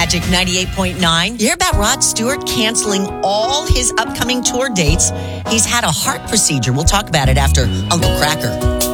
Magic 98.9. You hear about Rod Stewart canceling all his upcoming tour dates? He's had a heart procedure. We'll talk about it after Uncle Cracker.